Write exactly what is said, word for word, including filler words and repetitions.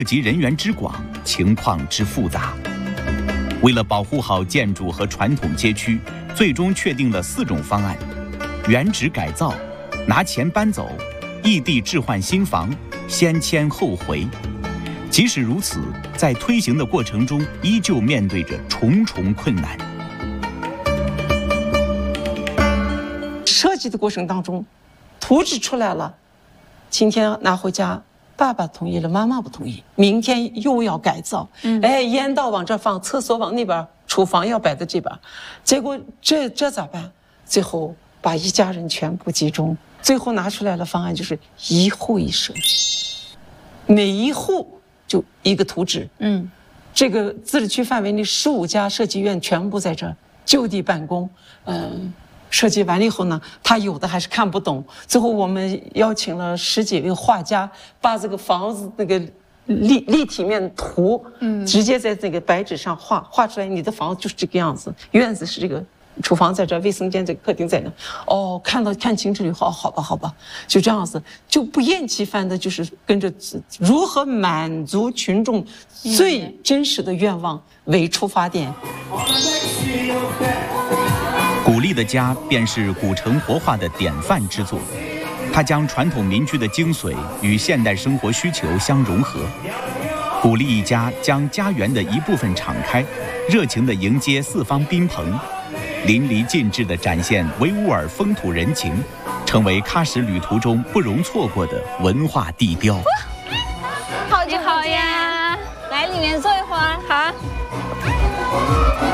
及人员之广，情况之复杂。为了保护好建筑和传统街区，最终确定了四种方案：原址改造、拿钱搬走、异地置换新房、先迁后回。即使如此，在推行的过程中，依旧面对着重重困难。 设计的过程当中，图纸出来了，今天拿回家，爸爸同意了，妈妈不同意，明天又要改造，嗯、哎，烟道往这放，厕所往那边，厨房要摆在这边，结果这这咋办？最后把一家人全部集中，最后拿出来的方案就是一户一设计，每一户就一个图纸，嗯，这个自治区范围内十五家设计院全部在这儿就地办公，嗯。设计完了以后呢，他有的还是看不懂。最后我们邀请了十几位画家，把这个房子那个立立体面图，嗯，直接在这个白纸上画，画出来你的房子就是这个样子，院子是这个，厨房在这，卫生间这个，客厅在那。哦，看到看清楚以后，哦，好吧，好吧，就这样子，就不厌其烦的，就是跟着如何满足群众最真实的愿望为出发点。 古丽的家便是古城活化的典范之作，它将传统民居的精髓与现代生活需求相融合。古丽一家将家园的一部分敞开，热情地迎接四方宾朋，淋漓尽致地展现维吾尔风土人情，成为喀什旅途中不容错过的文化地标。 好久好呀，来里面坐一会儿，好。